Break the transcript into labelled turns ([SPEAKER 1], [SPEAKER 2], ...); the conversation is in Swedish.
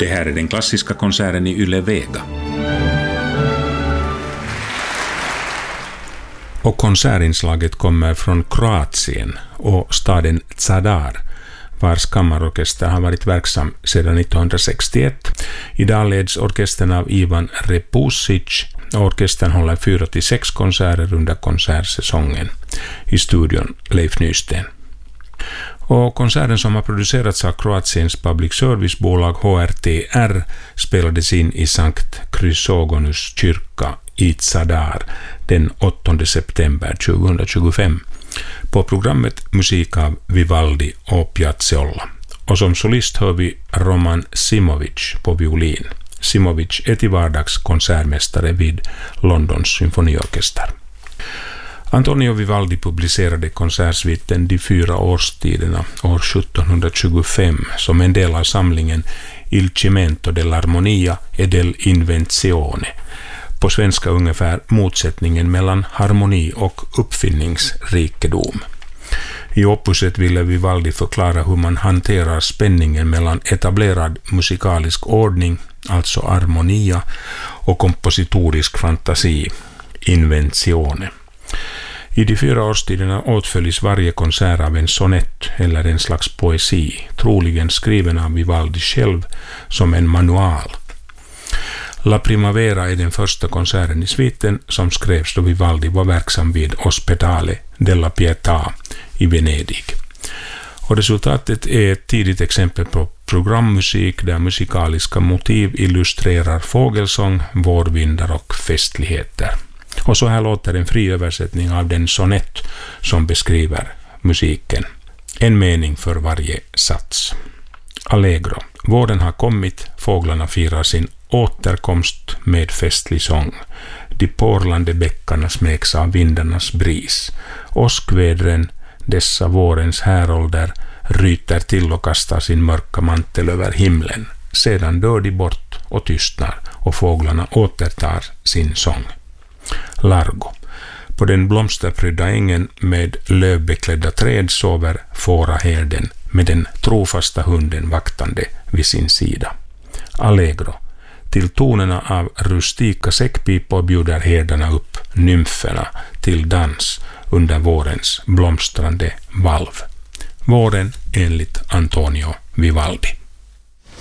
[SPEAKER 1] Det här är den klassiska konserten i Yle Vega. Och konsertinslaget kommer från Kroatien och staden Zadar, vars kammarorkester har varit verksam sedan 1961. Idag leds orkestern av Ivan Repusic. Orkestern håller 4-6 konserter under konsertsäsongen. I studion Leif Nysten. Och konserten som har producerats av Kroatiens public service-bolag HRTR spelades in i Sankt Chrysogonus kyrka i Zadar den 8 september 2025. På programmet musik av Vivaldi och Piazzolla. Och som solist hör vi Roman Simovic på violin. Simovic är till vardags konsertmästare vid Londons symfoniorkester. Antonio Vivaldi publicerade konsertsviten De 4 årstiderna år 1725 som en del av samlingen Il cimento dell'armonia e dell'invenzione. På svenska ungefär motsättningen mellan harmoni och uppfinningsrikedom. I opuset ville Vivaldi förklara hur man hanterar spänningen mellan etablerad musikalisk ordning, alltså armonia, och kompositorisk fantasi, invenzione. I De 4 årstiderna åtföljs varje konsert av en sonett eller en slags poesi, troligen skriven av Vivaldi själv som en manual. La Primavera är den första konserten i sviten som skrevs då Vivaldi var verksam vid Ospedale della Pietà i Venedig. Och resultatet är ett tidigt exempel på programmusik där musikaliska motiv illustrerar fågelsång, vårvindar och festligheter. Och så här låter en fri översättning av den sonett som beskriver musiken. En mening för varje sats. Allegro. Våren har kommit, fåglarna firar sin återkomst med festlig sång. De porlande bäckarna smeks av vindarnas bris. Åskvädren, dessa vårens härolder, ryter till och kastar sin mörka mantel över himlen. Sedan dör de bort och tystnar och fåglarna återtar sin sång. Largo. På den blomsterprydda ängen med lövbeklädda träd sover fåraherden med den trofasta hunden vaktande vid sin sida. Allegro. Till tonerna av rustika säckpipor bjuder herdarna upp nymferna till dans under vårens blomstrande valv. Våren enligt Antonio Vivaldi.